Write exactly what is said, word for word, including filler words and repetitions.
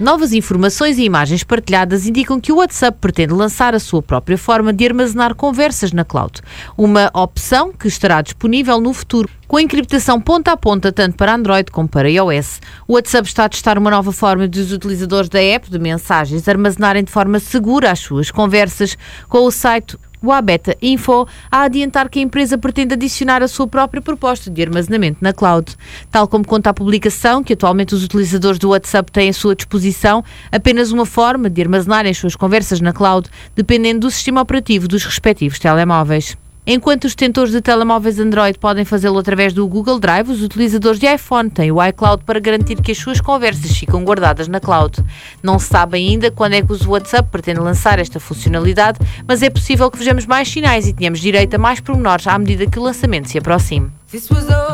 Novas informações e imagens partilhadas indicam que o WhatsApp pretende lançar a sua própria forma de armazenar conversas na cloud, uma opção que estará disponível no futuro, com a encriptação ponta a ponta tanto para Android como para iOS. O WhatsApp está a testar uma nova forma de os utilizadores da app de mensagens armazenarem de forma segura as suas conversas, com o site Wabeta Info a adiantar que a empresa pretende adicionar a sua própria proposta de armazenamento na cloud. Tal como conta a publicação, que atualmente os utilizadores do WhatsApp têm à sua disposição apenas uma forma de armazenarem as suas conversas na cloud, dependendo do sistema operativo dos respectivos telemóveis. Enquanto os detentores de telemóveis Android podem fazê-lo através do Google Drive, os utilizadores de iPhone têm o iCloud para garantir que as suas conversas ficam guardadas na cloud. Não se sabe ainda quando é que o WhatsApp pretende lançar esta funcionalidade, mas é possível que vejamos mais sinais e tenhamos direito a mais pormenores à medida que o lançamento se aproxime.